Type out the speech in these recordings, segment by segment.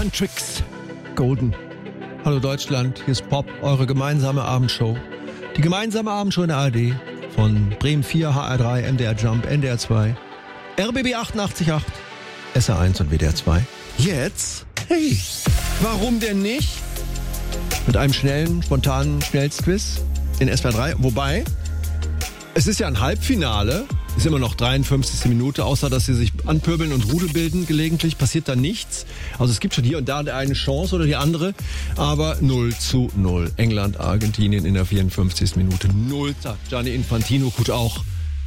Tricks. Golden. Hallo Deutschland, hier ist Pop, eure gemeinsame Abendshow. Die gemeinsame Abendshow in der ARD von Bremen 4, HR3, MDR Jump, NDR 2, RBB 88.8, SR1 und WDR 2. Jetzt, hey, warum denn nicht? Mit einem schnellen, spontanen Schnellstquiz in SWR 3. Wobei, es ist ja ein Halbfinale. Ist immer noch 53. Minute, außer dass sie sich anpöbeln und Rudel bilden gelegentlich, passiert da nichts. Also es gibt schon hier und da eine Chance oder die andere, aber 0:0. England, Argentinien in der 54. Minute. 0. Gianni Infantino, gut auch.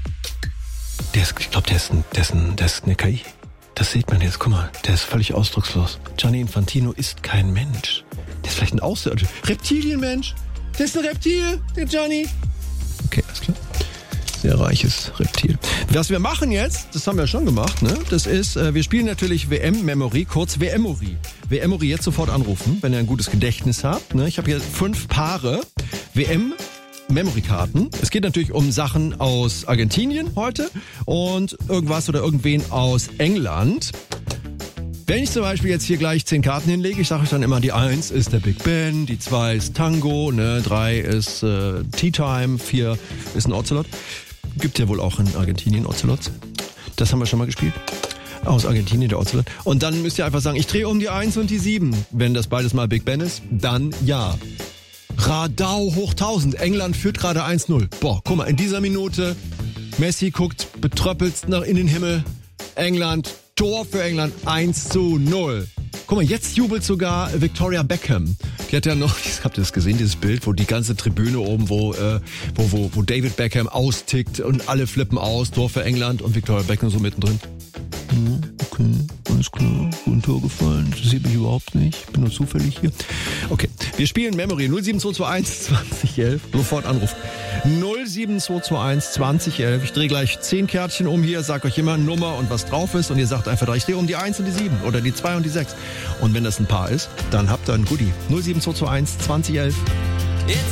Ich glaube, der ist eine KI. Das sieht man jetzt, guck mal, der ist völlig ausdruckslos. Gianni Infantino ist kein Mensch. Der ist vielleicht ein Außerirdischer. Reptilienmensch. Der ist ein Reptil, der Gianni. Okay, alles klar. Sehr reiches Reptil. Was wir machen jetzt, das haben wir schon gemacht, ne? Das ist, wir spielen natürlich WM-Memory, kurz WM-Memory. WM-Memory jetzt sofort anrufen, wenn ihr ein gutes Gedächtnis habt. Ne? Ich habe hier 5 Paare WM-Memory-Karten. Es geht natürlich um Sachen aus Argentinien heute und irgendwas oder irgendwen aus England. Wenn ich zum Beispiel jetzt hier gleich 10 Karten hinlege, ich sage euch dann immer, die 1 ist der Big Ben, die 2 ist Tango, ne, 3 ist Tea Time, 4 ist ein Ocelot. Gibt ja wohl auch in Argentinien Ocelots. Das haben wir schon mal gespielt. Aus Argentinien der Ocelot. Und dann müsst ihr einfach sagen, ich drehe um die 1 und die 7. Wenn das beides mal Big Ben ist, dann ja. Radau hoch 1000. England führt gerade 1:0. Boah, guck mal, in dieser Minute, Messi guckt betröppelst nach in den Himmel. England, Tor für England, 1:0. Guck mal, jetzt jubelt sogar Victoria Beckham. Die hat ja noch, habt ihr das gesehen, dieses Bild, wo die ganze Tribüne oben, wo David Beckham austickt und alle flippen aus, Tor für England und Victoria Beckham so mittendrin. Okay, alles klar, guten Tor gefallen, interessiert mich überhaupt nicht, ich bin nur zufällig hier. Okay, wir spielen Memory 07221 2011, sofort anrufen. 07221 2011, ich drehe gleich 10 Kärtchen um hier, sag euch immer Nummer und was drauf ist und ihr sagt einfach, ich drehe um die 1 und die 7 oder die 2 und die 6. Und wenn das ein Paar ist, dann habt ihr ein Goodie. 07221 2011.